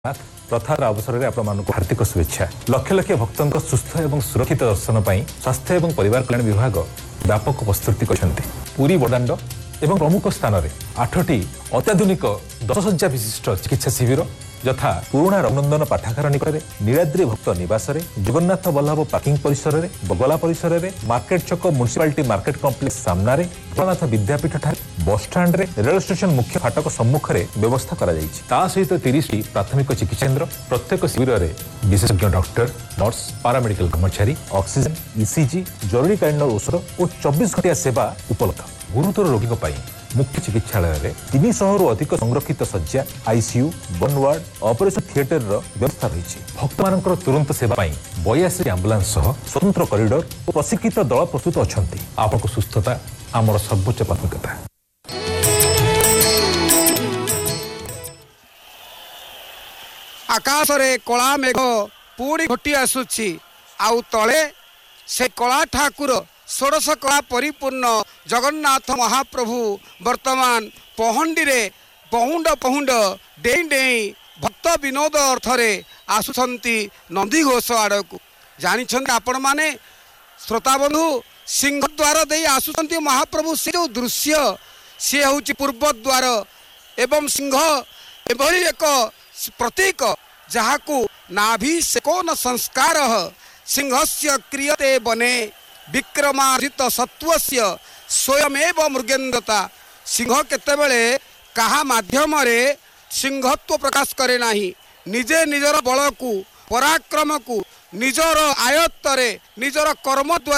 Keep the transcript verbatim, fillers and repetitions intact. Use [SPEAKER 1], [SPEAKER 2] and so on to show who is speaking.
[SPEAKER 1] प्रथार अवसर में आपण हार्दिक शुभेच्छा। लक्ष लक्ष भक्तों सुस्थ और सुरक्षित दर्शन पर स्वास्थ्य और परिवार कल्याण विभाग व्यापक प्रस्तुति करछन्ति। पुरी बड़दाण्ड एवं प्रमुख स्थान में आठटी अत्याधुनिक दस सज्जा विशिष्ट चिकित्सा शिविर यथा पुराणा रघुनंदन पाठागार निकट में नीलाद्री भक्त निवास जगन्नाथ वल्लभ पार्किंग परिसर में बगला परिसर में मार्केट चक म्युनिसिपालिटी मार्केट कॉम्प्लेक्स सामने जगन्नाथ विद्यापीठ बस स्टाण्ड रेल स्टेशन मुख्य फाटक सम्मुख में व्यवस्था करा जायछि। ता सहित तीस प्राथमिक चिकित्सा केन्द्र प्रत्येक शिविर में विशेषज्ञ डॉक्टर नर्स पारामेडिकल कर्मचारी ऑक्सीजन ईसीजी जरूरीकालीन औषध और चौबीस घंटा सेवा उपलब्ध। गुरुतर रोगी पर मुख्य चिकित्सालय में तीन सौ रु अधिक संरक्षित शज्या ICU burn ward operation theatre व्यवस्था रही। भक्त मान तुरंत सेवा बयासी आंबुलांस स्वतंत्र कॉरिडोर और प्रशिक्षित दल प्रस्तुत अच्छा। आपको सुस्थता आमर सर्वोच्च प्राथमिकता।
[SPEAKER 2] आकाश रे कला मेघ पुड़ी घटी आसुची आउ तले से कला ठाकुर षोड़श कला परिपूर्ण जगन्नाथ महाप्रभु वर्तमान पहंडी रे पहुंड पहुंड डेई डेई भक्त विनोद अर्थरे आसुछंती नंदी घोष आड़क जानी आपण माने श्रोता बंधु सिंह द्वार दे आसुछंती महाप्रभु से जो दृश्य सी हूँ पूर्व द्वार एवं सिंह एभली एक प्रतीक जहाकू नाभि सेकोन संस्कार सिंहस्य क्रियते बने विक्रमार्जित सत्वस्य स्वयमेव मृगेन्द्रता। सिंह केतेबेले कहा माध्यम रे सिंहत्व प्रकाश करे नाही निजे निजर बल को पराक्रम को निजर आयत्त रे निजर कर्म द्वारा